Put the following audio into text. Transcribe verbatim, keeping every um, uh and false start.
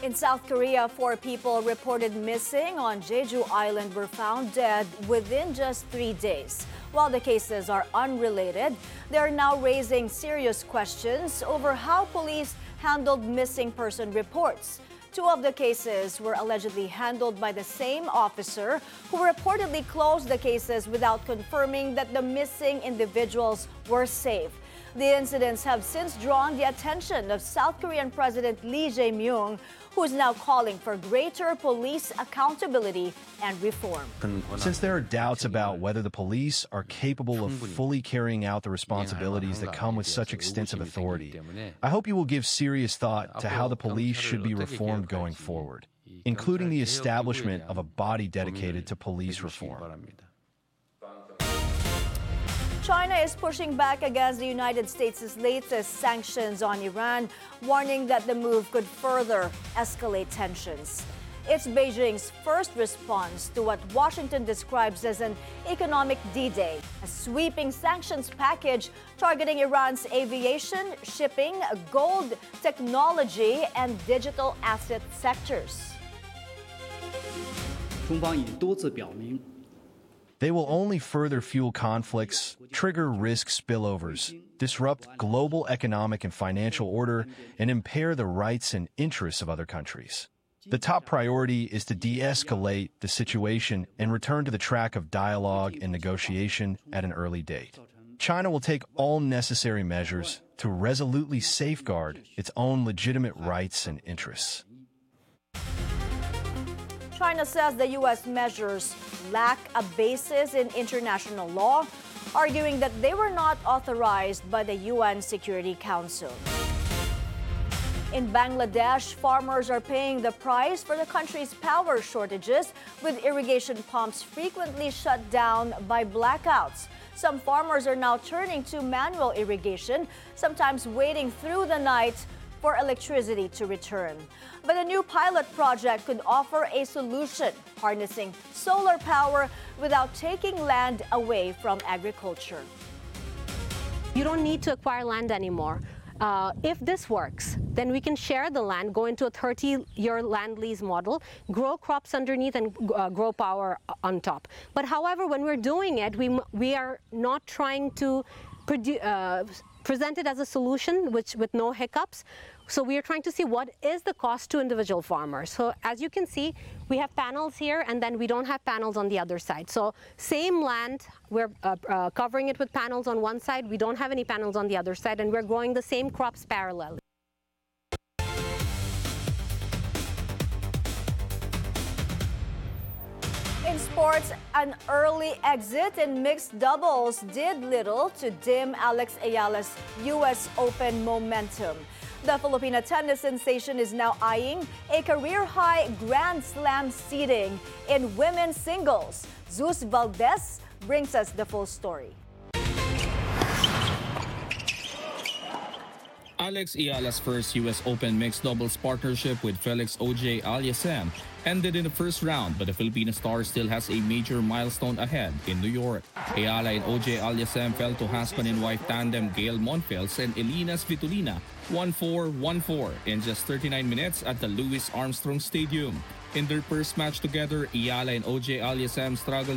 In South Korea, four people reported missing on Jeju Island were found dead within just three days. While the cases are unrelated, they are now raising serious questions over how police handled missing person reports. Two of the cases were allegedly handled by the same officer who reportedly closed the cases without confirming that the missing individuals were safe. The incidents have since drawn the attention of South Korean President Lee Jae-myung, who is now calling for greater police accountability and reform. Since there are doubts about whether the police are capable of fully carrying out the responsibilities that come with such extensive authority, I hope you will give serious thought to how the police should be reformed going forward, including the establishment of a body dedicated to police reform. China is pushing back against the United States' latest sanctions on Iran, warning that the move could further escalate tensions. It's Beijing's first response to what Washington describes as an economic D-Day, a sweeping sanctions package targeting Iran's aviation, shipping, gold, technology, and digital asset sectors. They will only further fuel conflicts, trigger risk spillovers, disrupt global economic and financial order, and impair the rights and interests of other countries. The top priority is to de-escalate the situation and return to the track of dialogue and negotiation at an early date. China will take all necessary measures to resolutely safeguard its own legitimate rights and interests. China says the U S measures lack a basis in international law, arguing that they were not authorized by the U N Security Council. In Bangladesh, farmers are paying the price for the country's power shortages, with irrigation pumps frequently shut down by blackouts. Some farmers are now turning to manual irrigation, sometimes waiting through the night for electricity to return. But a new pilot project could offer a solution, harnessing solar power without taking land away from agriculture. You don't need to acquire land anymore. Uh, if this works, then we can share the land, go into a thirty-year land lease model, grow crops underneath and uh, grow power on top. But however, when we're doing it, we, we are not trying to produce uh, present it as a solution which with no hiccups. So we are trying to see what is the cost to individual farmers. So as you can see, we have panels here and then we don't have panels on the other side. So same land, we're uh, uh, covering it with panels on one side, we don't have any panels on the other side, and we're growing the same crops parallel. In sports, an early exit in mixed doubles did little to dim Alex Ayala's U S Open momentum. The Filipina tennis sensation is now eyeing a career-high Grand Slam seeding in women's singles. Zeus Valdez brings us the full story. Alex Ayala's first U S Open mixed doubles partnership with Felix Auger-Aliassime ended in the first round, but the Filipino star still has a major milestone ahead in New York. Ayala and Auger-Aliassime fell to husband and wife tandem Gail Monfils and Elina Svitolina one four, one four in just thirty-nine minutes at the Louis Armstrong Stadium. In their first match together, Ayala and Auger-Aliassime struggled